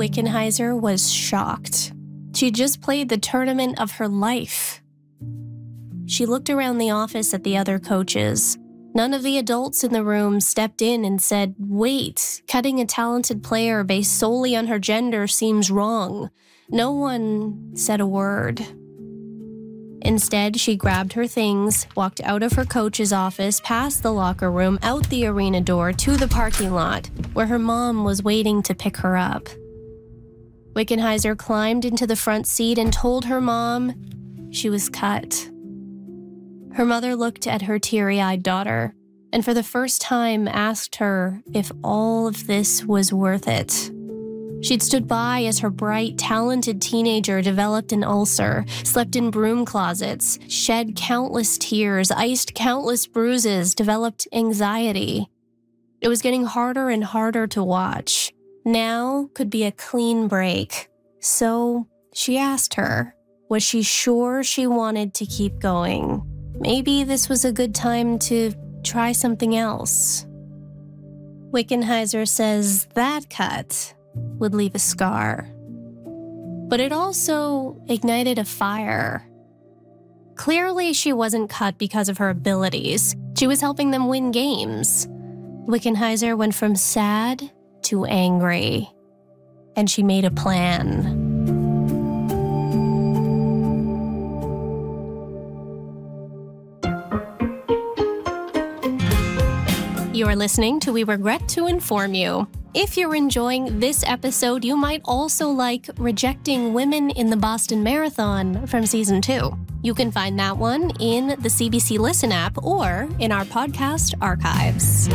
Wickenheiser was shocked. She just played the tournament of her life. She looked around the office at the other coaches. None of the adults in the room stepped in and said, "Wait, cutting a talented player based solely on her gender seems wrong." No one said a word. Instead, she grabbed her things, walked out of her coach's office, past the locker room, out the arena door, to the parking lot, where her mom was waiting to pick her up. Wickenheiser climbed into the front seat and told her mom she was cut. Her mother looked at her teary-eyed daughter, and for the first time asked her if all of this was worth it. She'd stood by as her bright, talented teenager developed an ulcer, slept in broom closets, shed countless tears, iced countless bruises, developed anxiety. It was getting harder and harder to watch. Now could be a clean break. So she asked her, was she sure she wanted to keep going? Maybe this was a good time to try something else. Wickenheiser says that cut would leave a scar. But it also ignited a fire. Clearly, she wasn't cut because of her abilities. She was helping them win games. Wickenheiser went from sad to angry, and she made a plan. You're listening to We Regret to Inform You. If you're enjoying this episode, you might also like Rejecting Women in the Boston Marathon from Season 2. You can find that one in the CBC Listen app or in our podcast archives.